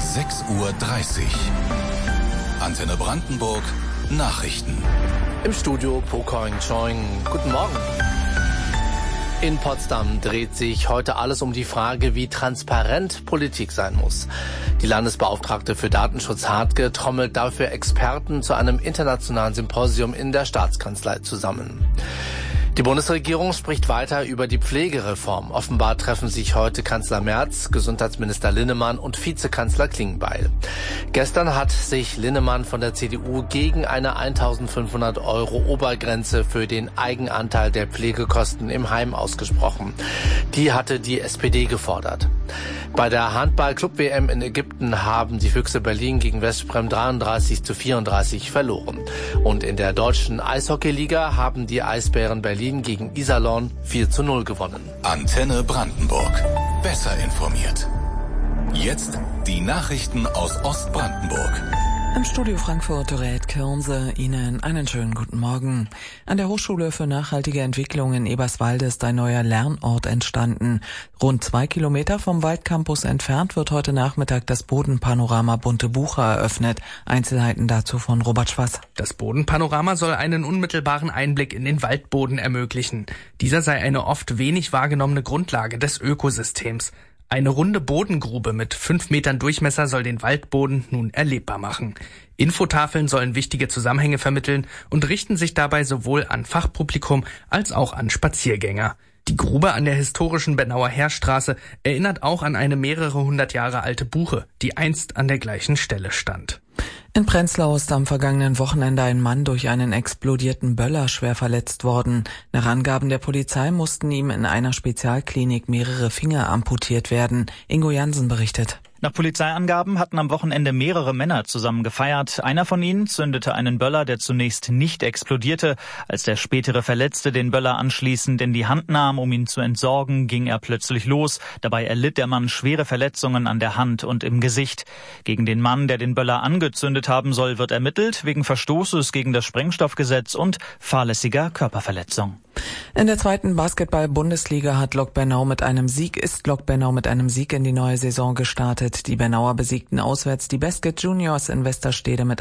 6:30 Uhr. Antenne Brandenburg Nachrichten. Im Studio Pokoing Choing. Guten Morgen. In Potsdam dreht sich heute alles um die Frage, wie transparent Politik sein muss. Die Landesbeauftragte für Datenschutz Hartke trommelt dafür Experten zu einem internationalen Symposium in der Staatskanzlei zusammen. Die Bundesregierung spricht weiter über die Pflegereform. Offenbar treffen sich heute Kanzler Merz, Gesundheitsminister Linnemann und Vizekanzler Klingbeil. Gestern hat sich Linnemann von der CDU gegen eine 1.500 € Obergrenze für den Eigenanteil der Pflegekosten im Heim ausgesprochen. Die hatte die SPD gefordert. Bei der Handball-Club-WM in Ägypten haben die Füchse Berlin gegen Westbrem 33:34 verloren. Und in der deutschen Eishockeyliga haben die Eisbären Berlin gegen Iserlohn 4:0 gewonnen. Antenne Brandenburg. Besser informiert. Jetzt die Nachrichten aus Ostbrandenburg. Im Studio Frankfurt, Dorette Kirnse, Ihnen einen schönen guten Morgen. An der Hochschule für nachhaltige Entwicklung in Eberswalde ist ein neuer Lernort entstanden. Rund 2 Kilometer vom Waldcampus entfernt wird heute Nachmittag das Bodenpanorama Bunte Buche eröffnet. Einzelheiten dazu von Robert Schwass. Das Bodenpanorama soll einen unmittelbaren Einblick in den Waldboden ermöglichen. Dieser sei eine oft wenig wahrgenommene Grundlage des Ökosystems. Eine runde Bodengrube mit 5 Metern Durchmesser soll den Waldboden nun erlebbar machen. Infotafeln sollen wichtige Zusammenhänge vermitteln und richten sich dabei sowohl an Fachpublikum als auch an Spaziergänger. Die Grube an der historischen Bernauer Heerstraße erinnert auch an eine mehrere hundert Jahre alte Buche, die einst an der gleichen Stelle stand. In Prenzlau ist am vergangenen Wochenende ein Mann durch einen explodierten Böller schwer verletzt worden. Nach Angaben der Polizei mussten ihm in einer Spezialklinik mehrere Finger amputiert werden. Ingo Jansen berichtet. Nach Polizeiangaben hatten am Wochenende mehrere Männer zusammen gefeiert. Einer von ihnen zündete einen Böller, der zunächst nicht explodierte. Als der spätere Verletzte den Böller anschließend in die Hand nahm, um ihn zu entsorgen, ging er plötzlich los. Dabei erlitt der Mann schwere Verletzungen an der Hand und im Gesicht. Gegen den Mann, der den Böller angezündet haben soll, wird ermittelt wegen Verstoßes gegen das Sprengstoffgesetz und fahrlässiger Körperverletzung. In der zweiten Basketball-Bundesliga ist Lok Bernau mit einem Sieg in die neue Saison gestartet. Die Bernauer besiegten auswärts die Basket Juniors in Westerstede mit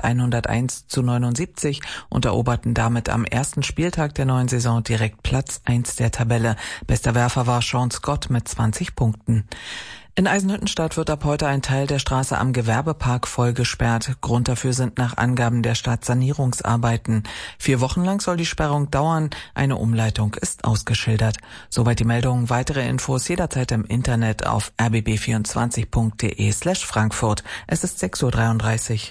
101:79 und eroberten damit am ersten Spieltag der neuen Saison direkt Platz 1 der Tabelle. Bester Werfer war Sean Scott mit 20 Punkten. In Eisenhüttenstadt wird ab heute ein Teil der Straße am Gewerbepark voll gesperrt. Grund dafür sind nach Angaben der Stadt Sanierungsarbeiten. 4 Wochen lang soll die Sperrung dauern. Eine Umleitung ist ausgeschildert. Soweit die Meldung. Weitere Infos jederzeit im Internet auf rbb24.de/Frankfurt. Es ist 6:33 Uhr.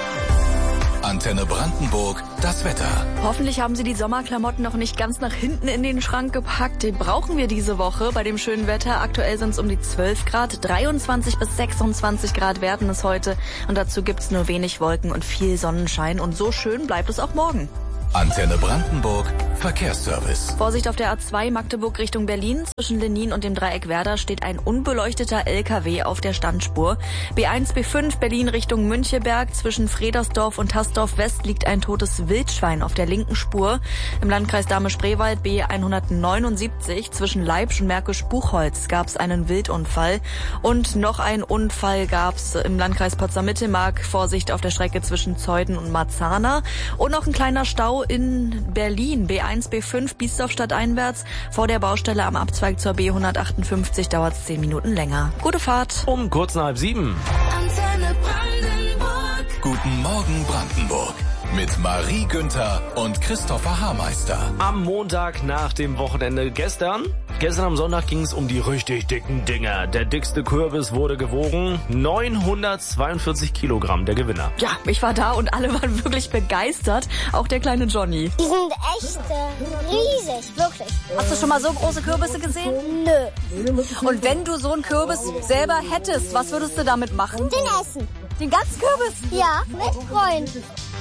Antenne Brandenburg, das Wetter. Hoffentlich haben Sie die Sommerklamotten noch nicht ganz nach hinten in den Schrank gepackt. Den brauchen wir diese Woche bei dem schönen Wetter. Aktuell sind es um die 12 Grad, 23 bis 26 Grad werden es heute. Und dazu gibt's nur wenig Wolken und viel Sonnenschein. Und so schön bleibt es auch morgen. Antenne Brandenburg, Verkehrsservice. Vorsicht auf der A2 Magdeburg Richtung Berlin. Zwischen Lenin und dem Dreieck Werder steht ein unbeleuchteter LKW auf der Standspur. B1, B5 Berlin Richtung Müncheberg. Zwischen Fredersdorf und Haßdorf West liegt ein totes Wildschwein auf der linken Spur. Im Landkreis Dahme-Spreewald B179 zwischen Leipzig und Märkisch-Buchholz gab es einen Wildunfall. Und noch ein Unfall gab es im Landkreis Potsdam-Mittelmark. Vorsicht auf der Strecke zwischen Zeuthen und Marzahn. Und noch ein kleiner Stau in Berlin, B1, B5, Biesdorf stadteinwärts. Vor der Baustelle am Abzweig zur B158 dauert es 10 Minuten länger. Gute Fahrt. Um kurz nach 6:30. Antenne Brandenburg. Guten Morgen Brandenburg. Mit Marie Günther und Christopher Haarmeister. Am Montag nach dem Wochenende gestern am Sonntag ging es um die richtig dicken Dinger. Der dickste Kürbis wurde gewogen. 942 Kilogramm, der Gewinner. Ja, ich war da und alle waren wirklich begeistert. Auch der kleine Johnny. Die sind echt riesig, wirklich. Hast du schon mal so große Kürbisse gesehen? Nö. Und wenn du so einen Kürbis selber hättest, was würdest du damit machen? Den essen. Den ganzen Kürbis? Ja, mit Freunden.